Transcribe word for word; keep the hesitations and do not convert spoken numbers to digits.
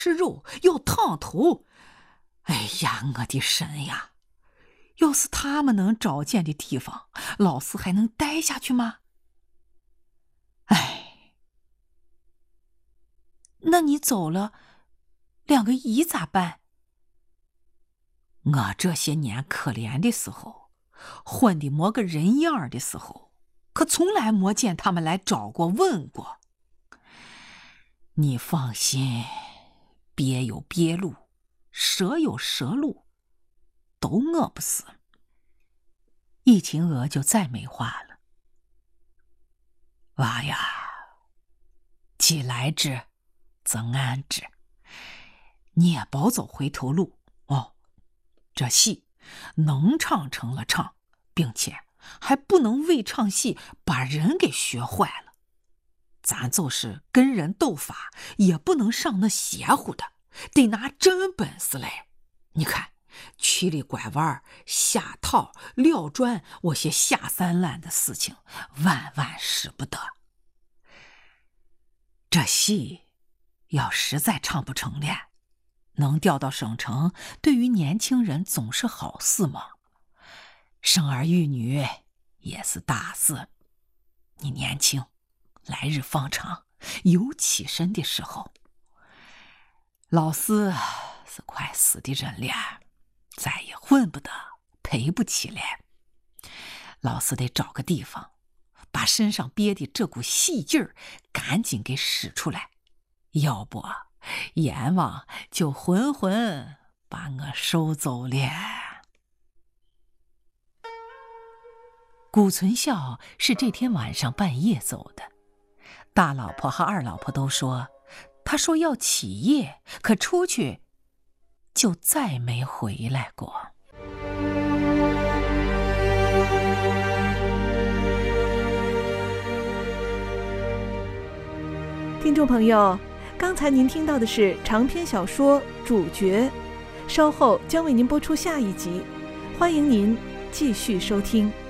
吃肉，要烫头。哎呀，我的神呀！要是他们能找见的地方，老四还能待下去吗？哎，那你走了，两个姨咋办？我这些年可怜的时候，混的没个人样的时候，可从来没见他们来找过问过。你放心，鳖有鳖路，蛇有蛇路，都饿不死。易秦娥就再没话了。娃呀，既来之，则安之。你也别走回头路哦。这戏能唱成了唱，并且还不能为唱戏把人给学坏了。咱就是跟人斗法，也不能上那邪乎的，得拿真本事来。你看，曲里拐弯、下套、撂砖，我些下三滥的事情，万万使不得。这戏要实在唱不成练，能调到省城，对于年轻人总是好事嘛。生儿育女也是大事。你年轻，来日方长，有起身的时候。老四是快死的人了，再也混不得，赔不起了。老四得找个地方，把身上憋的这股戏劲儿赶紧给使出来，要不阎王就浑浑把我收走了。谷存孝是这天晚上半夜走的，大老婆和二老婆都说，他说要起夜，可出去就再没回来过。 听众朋友，刚才您听到的是长篇小说《主角》，稍后将为您播出下一集，欢迎您继续收听。